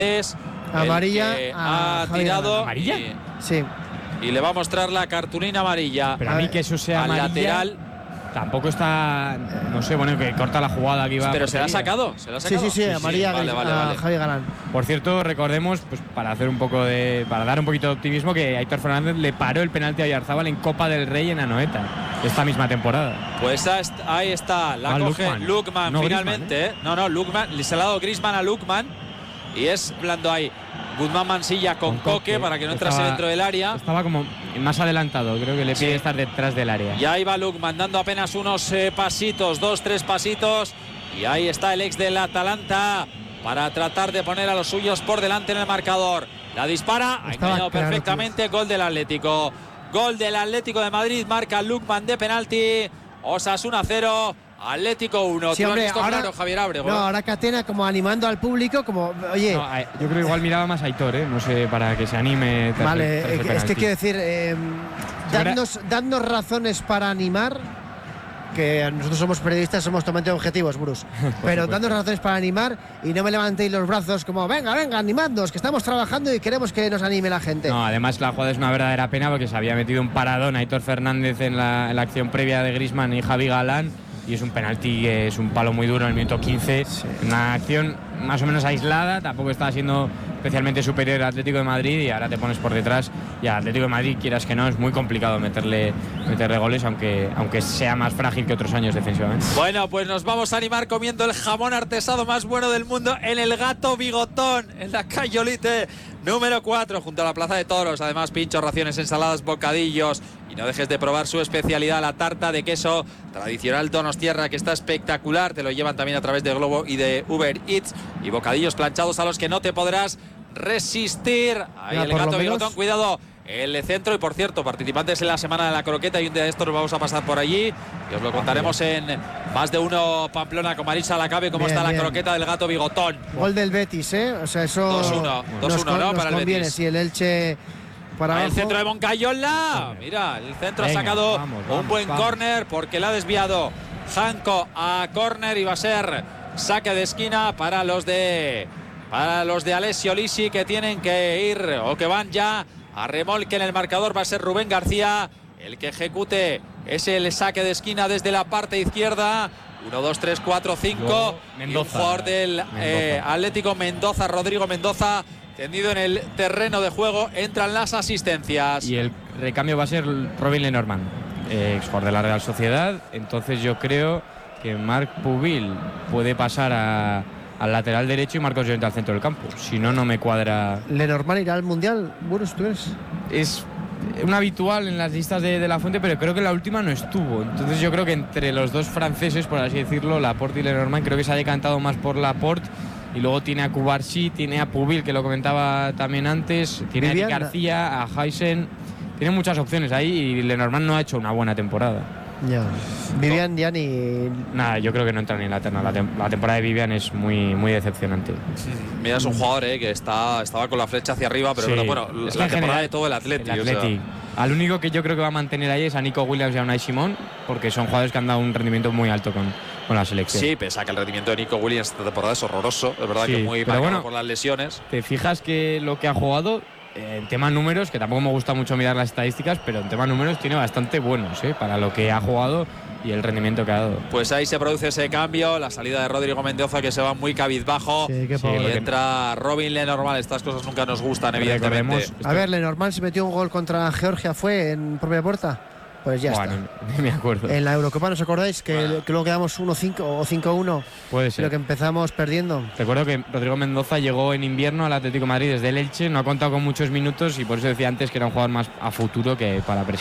es amarilla, el que ha tirado. ¿Amarilla? Sí. Y le va a mostrar la cartulina amarilla. Pero a mí que eso sea al amarilla, lateral. tampoco está, no sé, bueno, que corta la jugada que iba. Pero se la ha sacado. Sí, amarilla vale. Javi Galán. Por cierto, recordemos, pues para hacer para dar un poquito de optimismo, que Aitor Fernández le paró el penalti a Oyarzábal en Copa del Rey en Anoeta esta misma temporada. Pues ahí está, la coge Lukman no, finalmente. Griezmann, No, Lukman, se le ha dado Griezmann a Lukman y es blando ahí. Guzmán Mansilla con Coque para que no entrase dentro del área. Estaba como más adelantado, creo que le pide estar detrás del área. Y ahí va Lukman dando apenas unos pasitos, 2-3 pasitos. Y ahí está el ex del Atalanta para tratar de poner a los suyos por delante en el marcador. La dispara, ha engañado perfectamente. Gol del Atlético. Gol del Atlético de Madrid, marca Lukman de penalti. Osasuna 0. Atlético 1. Sí, hombre, ahora, claro, Javier Ábrego. No, ahora Catena como animando al público, como, oye. No, yo creo que igual miraba más a Aitor, no sé, para que se anime. Vale, es que quiero decir, dadnos razones para animar, que nosotros somos periodistas, somos totalmente objetivos, Bruce. Pero dadnos razones para animar y no me levantéis los brazos como, venga, animadnos, que estamos trabajando y queremos que nos anime la gente. No, además la jugada es una verdadera pena porque se había metido un paradón a Aitor Fernández en la acción previa de Griezmann y Javi Galán. Y es un penalti, es un palo muy duro en el minuto 15. Sí. Una acción más o menos aislada, tampoco estaba siendo especialmente superior al Atlético de Madrid y ahora te pones por detrás. Y al Atlético de Madrid, quieras que no, es muy complicado meterle goles, aunque sea más frágil que otros años defensivamente. Bueno, pues nos vamos a animar comiendo el jamón artesado más bueno del mundo en el Gato Bigotón, en la calle Olite número 4, junto a la Plaza de Toros. Además, pinchos, raciones, ensaladas, bocadillos. Y no dejes de probar su especialidad, la tarta de queso tradicional Donostierra, que está espectacular. Te lo llevan también a través de Globo y de Uber Eats. Y bocadillos planchados a los que no te podrás resistir. Ahí el Gato Bigotón, cuidado. El centro, y por cierto, participantes en la semana de la croqueta, y un día de estos nos vamos a pasar por allí y os lo contaremos en Más de Uno Pamplona con Marisa Lacabe, cómo está la croqueta del Gato Bigotón. Gol del Betis, o sea, eso 2-1, ¿no? Para el Betis. Si el Elche para el centro de Moncayola, mira, el centro ha sacado un buen córner porque la ha desviado Janko a córner y va a ser saque de esquina para los de Alessio Lisi, que tienen que ir o que van ya a remolque en el marcador. Va a ser Rubén García el que ejecute ese saque de esquina desde la parte izquierda. 1, 2, 3, 4, 5. Y un jugador del Atlético, Mendoza, Rodrigo Mendoza, tendido en el terreno de juego. Entran las asistencias. Y el recambio va a ser Robin Lenormand, ex jugador de la Real Sociedad. Entonces yo creo que Marc Pubil puede pasar al lateral derecho y Marcos Llorente al centro del campo. Si no, no me cuadra. ¿Lenormand irá al Mundial? Bueno, ¿tú eres? Es un habitual en las listas de La Fuente, pero creo que la última no estuvo. Entonces yo creo que entre los dos franceses, por así decirlo, Laporte y Lenormand, creo que se ha decantado más por Laporte. Y luego tiene a Cubarsí, tiene a Pubil, que lo comentaba también antes, tiene a Eric García, a Heisen. Tiene muchas opciones ahí y Lenormand no ha hecho una buena temporada. Ya. Vivian ya ni. Nada, yo creo que no entra ni en la terna. La temporada de Vivian es muy, muy decepcionante. Mira, es un jugador que estaba con la flecha hacia arriba, pero sí. Bueno, es la temporada de todo el Atleti. O sea. Al único que yo creo que va a mantener ahí es a Nico Williams y a Unai Simón, porque son jugadores que han dado un rendimiento muy alto con la selección. Sí, pese a que el rendimiento de Nico Williams esta temporada es horroroso. Es verdad que muy marcado por las lesiones. Te fijas que lo que ha jugado, en temas números, que tampoco me gusta mucho mirar las estadísticas, pero en temas números tiene bastante buenos para lo que ha jugado y el rendimiento que ha dado. Pues ahí se produce ese cambio, la salida de Rodrigo Mendoza, que se va muy cabizbajo, y entra Robin Lenormand. Estas cosas nunca nos gustan, evidentemente. A ver, Lenormand se metió un gol contra Georgia, ¿fue en propia puerta? Pues ya está. No me acuerdo. En la Eurocopa, ¿no os acordáis? Que luego quedamos 1-5 o 5-1. Puede ser. Pero que empezamos perdiendo. Recuerdo que Rodrigo Mendoza llegó en invierno al Atlético de Madrid desde el Elche, no ha contado con muchos minutos y por eso decía antes que era un jugador más a futuro que para